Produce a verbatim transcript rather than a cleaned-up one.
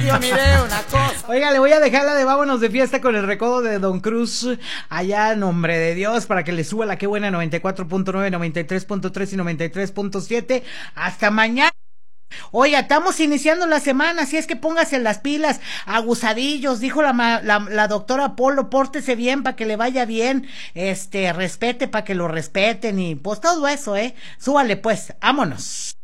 Yo miré una cosa. Oiga, le voy a dejar la de vámonos de fiesta con el recodo de Don Cruz, allá, nombre de Dios, para que le suba la que buena noventa y cuatro punto nueve, noventa y tres punto tres y noventa y tres punto siete. Hasta mañana. Oiga, estamos iniciando la semana, así es que póngase las pilas, agusadillos, dijo la, la, la doctora Polo, pórtese bien para que le vaya bien, este, respete para que lo respeten y pues todo eso, eh, súbale pues, vámonos.